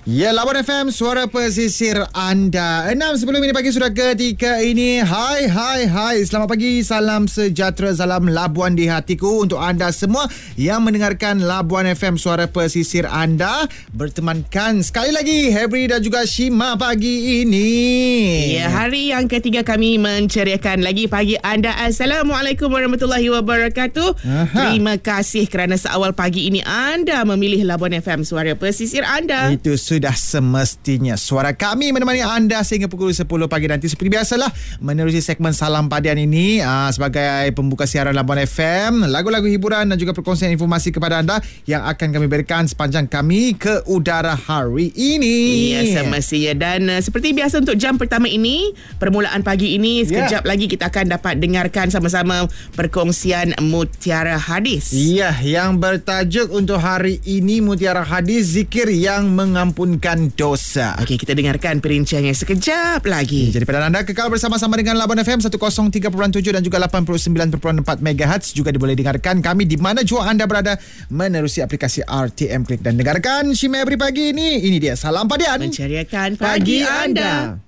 Ya, Labuan FM, suara pesisir anda. 6.10 pagi sudah ketika ini. Hai. Selamat pagi, salam sejahtera, salam Labuan di hatiku untuk anda semua yang mendengarkan Labuan FM, suara pesisir anda. Bertemankan sekali lagi Hebri dan juga Shima pagi ini. Ya, hari yang ketiga kami menceriakan lagi pagi anda. Assalamualaikum warahmatullahi wabarakatuh. Terima kasih kerana seawal pagi ini anda memilih Labuan FM, suara pesisir anda. Itu sudah semestinya. Suara kami menemani anda sehingga pukul 10 pagi nanti. Seperti biasalah, menerusi segmen Salam Padian ini sebagai pembuka siaran Labuan FM, lagu-lagu hiburan dan juga perkongsian informasi kepada anda yang akan kami berikan sepanjang kami ke udara hari ini. Ya, semestinya. Dan seperti biasa untuk jam pertama ini, permulaan pagi ini, sekejap lagi kita akan dapat dengarkan sama-sama perkongsian Mutiara Hadis. Ya, yang bertajuk untuk hari ini Mutiara Hadis, zikir yang mengampunkan dosa. Okey, kita dengarkan perinciannya sekejap lagi. Jadi pada anda kekal bersama-sama dengan Labuan FM 103.7 dan juga 89.4 MHz. Juga boleh dengarkan kami di mana jua anda berada menerusi aplikasi RTM Klik. Dan dengarkan Shima Every pagi ini. Ini dia Salam Padian, menceriakan pagi anda.